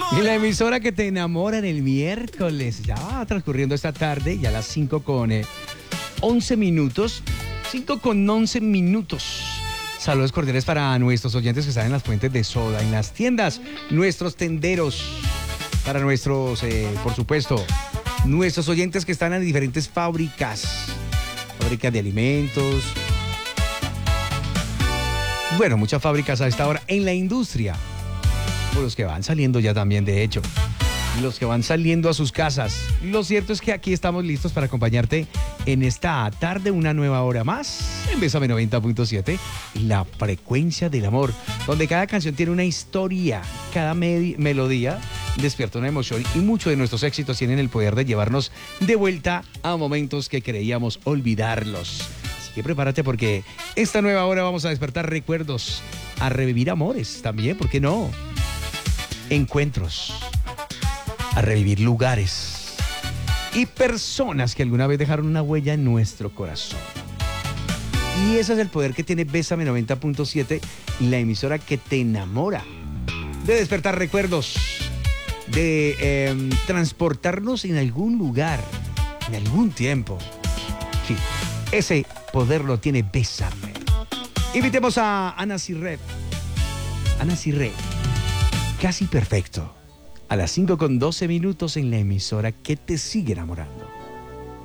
Y la emisora que te enamora en el miércoles. Ya va transcurriendo esta tarde, ya las 5 con 11 minutos. 5 con 11 minutos. Saludos cordiales para nuestros oyentes que están en las fuentes de soda, en las tiendas, nuestros tenderos, para nuestros, por supuesto, nuestros oyentes que están en diferentes fábricas de alimentos. Bueno, muchas fábricas a esta hora en la industria. O los que van saliendo ya también, de hecho. Los que van saliendo a sus casas. Lo cierto es que aquí estamos listos para acompañarte en esta tarde, una nueva hora más en Bésame 90.7, la frecuencia del amor, donde cada canción tiene una historia, cada melodía despierta una emoción y muchos de nuestros éxitos tienen el poder de llevarnos de vuelta a momentos que creíamos olvidarlos. Así que prepárate porque esta nueva hora vamos a despertar recuerdos, a revivir amores también, ¿por qué no? Encuentros, a revivir lugares y personas que alguna vez dejaron una huella en nuestro corazón. Y ese es el poder que tiene Bésame 90.7, la emisora que te enamora, de despertar recuerdos, de transportarnos en algún lugar, en algún tiempo. Sí, ese poder lo tiene Bésame. Invitemos a Ana Cirré. Ana Cirré, Casi Perfecto. A las 5 con 12 minutos en la emisora que te sigue enamorando.